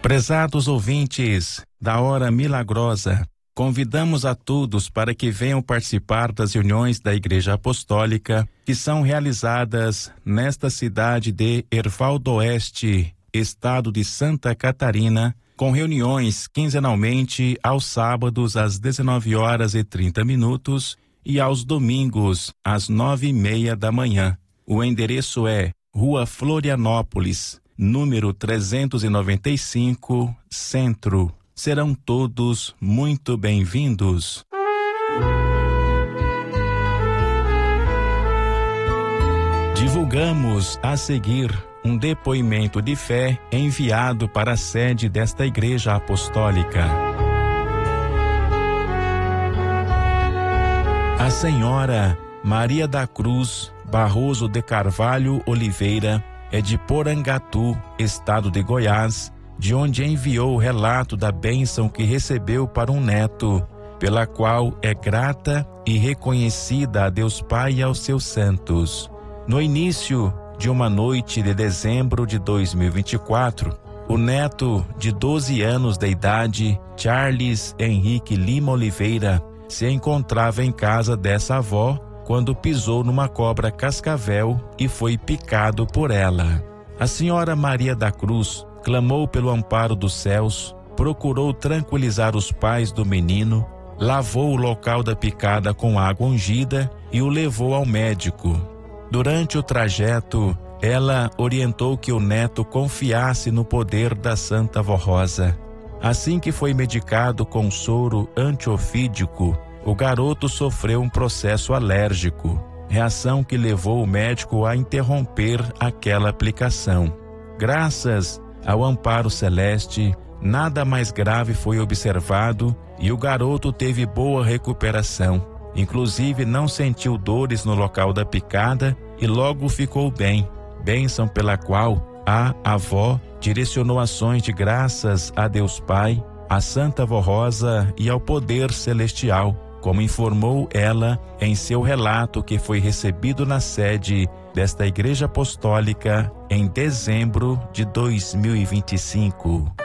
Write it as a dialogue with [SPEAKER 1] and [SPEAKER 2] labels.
[SPEAKER 1] Prezados ouvintes da Hora Milagrosa, convidamos a todos para que venham participar das reuniões da Igreja Apostólica que são realizadas nesta cidade de Erval do Oeste, estado de Santa Catarina, com reuniões quinzenalmente aos sábados às 19h30 e aos domingos às 9h30 da manhã. O endereço é Rua Florianópolis, número 395, Centro. Serão todos muito bem-vindos. Divulgamos a seguir um depoimento de fé enviado para a sede desta Igreja Apostólica. A senhora Maria da Cruz Barroso de Carvalho Oliveira é de Porangatu, estado de Goiás, de onde enviou o relato da bênção que recebeu para um neto, pela qual é grata e reconhecida a Deus Pai e aos seus santos. No início de uma noite de dezembro de 2024, o neto de 12 anos de idade, Charles Henrique Lima Oliveira, se encontrava em casa dessa avó quando pisou numa cobra cascavel e foi picado por ela. A senhora Maria da Cruz clamou pelo amparo dos céus, procurou tranquilizar os pais do menino, lavou o local da picada com água ungida e o levou ao médico. Durante o trajeto, ela orientou que o neto confiasse no poder da Santa Vó Rosa. Assim que foi medicado com soro antiofídico, o garoto sofreu um processo alérgico, reação que levou o médico a interromper aquela aplicação. Graças ao amparo celeste, nada mais grave foi observado e o garoto teve boa recuperação. Inclusive não sentiu dores no local da picada e logo ficou bem, bênção pela qual a avó direcionou ações de graças a Deus Pai, a Santa Vó Rosa e ao poder celestial, como informou ela em seu relato que foi recebido na sede desta Igreja Apostólica em dezembro de 2025.